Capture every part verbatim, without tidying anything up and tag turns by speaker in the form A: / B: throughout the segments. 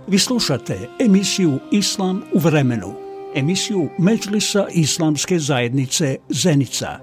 A: Vi slušate emisiju Islam u vremenu, emisiju Medžlisa Islamske zajednice Zenica.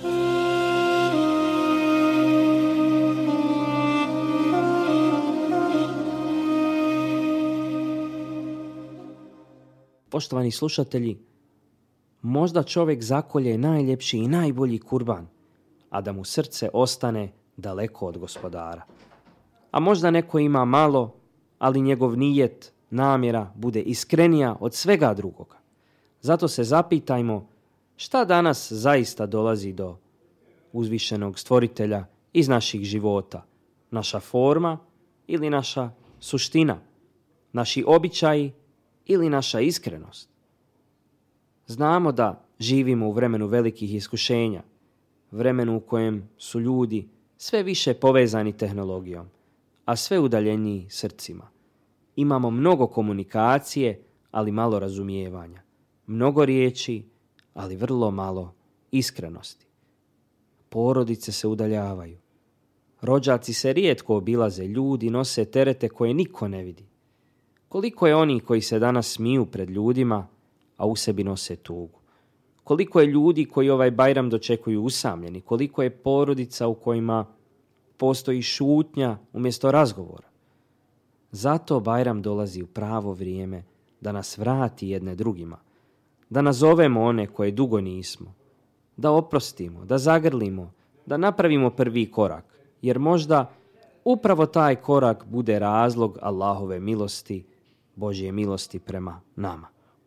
B: Poštovani slušatelji, možda čovjek zakolje najljepši i najbolji kurban, a da mu srce ostane daleko od Gospodara. A možda neko ima malo, ali njegov nijet, namjera bude iskrenija od svega drugoga. Zato se zapitajmo šta danas zaista dolazi do uzvišenog stvoritelja iz naših života. Naša forma ili naša suština, naši običaji ili naša iskrenost. Znamo da živimo u vremenu velikih iskušenja, vremenu u kojem su ljudi sve više povezani tehnologijom, a sve udaljeniji srcima. Imamo mnogo komunikacije, ali malo razumijevanja. Mnogo riječi, ali vrlo malo iskrenosti. Porodice se udaljavaju. Rođaci se rijetko obilaze, ljudi nose terete koje niko ne vidi. Koliko je onih koji se danas smiju pred ljudima, a u sebi nose tugu? Koliko je ljudi koji ovaj Bajram dočekuju usamljeni? Koliko je porodica u kojima postoji šutnja umjesto razgovora? Zato Bajram dolazi u pravo vrijeme da nas vrati jedne drugima, da nazovemo one koje dugo nismo, da oprostimo, da zagrlimo, da napravimo prvi korak, jer možda upravo taj korak bude razlog Allahove milosti, Božje milosti prema nama.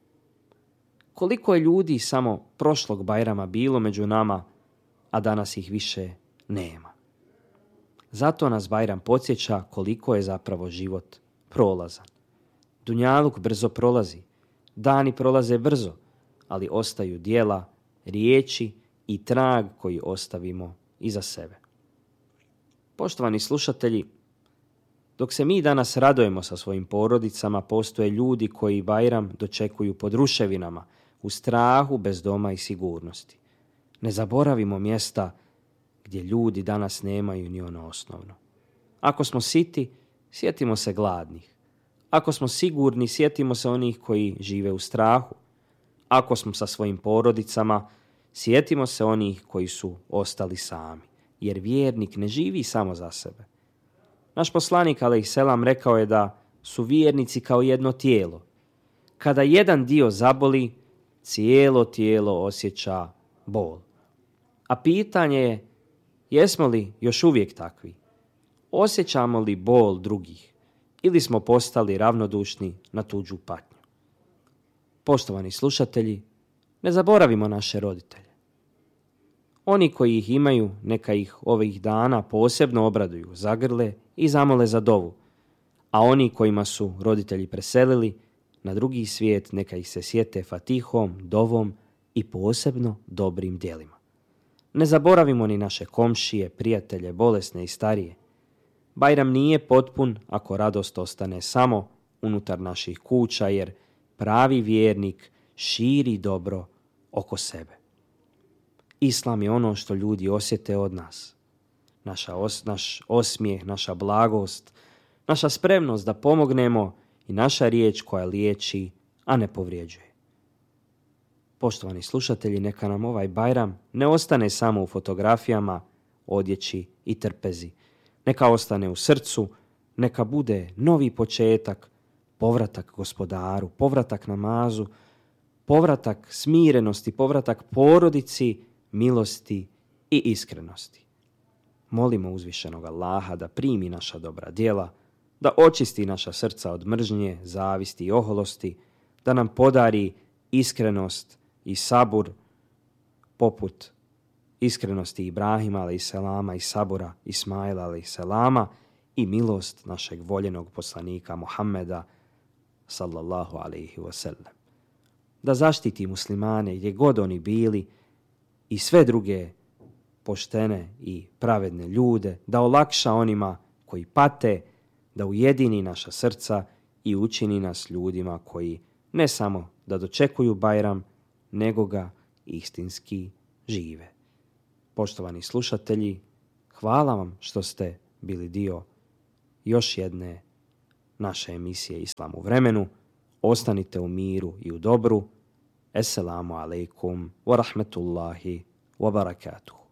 B: Koliko je ljudi samo prošlog Bajrama bilo među nama, a danas ih više nema. Zato nas Bajram podsjeća koliko je zapravo život prolazan. Dunjaluk brzo prolazi, dani prolaze brzo, ali ostaju djela, riječi i trag koji ostavimo iza sebe. Poštovani slušatelji, dok se mi danas radujemo sa svojim porodicama, postoje ljudi koji Bajram dočekuju pod ruševinama, u strahu, bez doma i sigurnosti. Ne zaboravimo mjesta gdje ljudi danas nemaju ni ono osnovno. Ako smo siti, sjetimo se gladnih. Ako smo sigurni, sjetimo se onih koji žive u strahu. Ako smo sa svojim porodicama, sjetimo se onih koji su ostali sami. Jer vjernik ne živi samo za sebe. Naš poslanik alejselam rekao je da su vjernici kao jedno tijelo. Kada jedan dio zaboli, cijelo tijelo osjeća bol. A pitanje je, jesmo li još uvijek takvi? Osjećamo li bol drugih ili smo postali ravnodušni na tuđu patnju? Poštovani slušatelji, ne zaboravimo naše roditelje. Oni koji ih imaju, neka ih ovih dana posebno obraduju, zagrle i zamole za dovu, a oni kojima su roditelji preselili na drugi svijet, neka ih se sjete fatihom, dovom i posebno dobrim djelima. Ne zaboravimo ni naše komšije, prijatelje, bolesne i starije. Bajram nije potpun ako radost ostane samo unutar naših kuća, jer pravi vjernik širi dobro oko sebe. Islam je ono što ljudi osjete od nas. Naša os, naš osmijeh, naša blagost, naša spremnost da pomognemo i naša riječ koja liječi, a ne povrijeđuje. Poštovani slušatelji, neka nam ovaj Bajram ne ostane samo u fotografijama, odjeći i trpezi. Neka ostane u srcu, neka bude novi početak, povratak Gospodaru, povratak namazu, povratak smirenosti, povratak porodici, milosti i iskrenosti. Molimo uzvišenog Allaha da primi naša dobra djela, da očisti naša srca od mržnje, zavisti i oholosti, da nam podari iskrenost i sabur poput iskrenosti Ibrahima alejselama i sabura Ismaila alejselama i milost našeg voljenog poslanika Muhammeda sallallahu alejhi ve sellem. Da zaštiti muslimane gdje god oni bili i sve druge poštene i pravedne ljude, da olakša onima koji pate, da ujedini naša srca i učini nas ljudima koji ne samo da dočekuju Bajram, nego ga istinski žive. Poštovani slušatelji, hvala vam što ste bili dio još jedne naše emisije Islam u vremenu. Ostanite u miru i u dobru. Esselamu alaikum wa rahmetullahi wa barakatuh.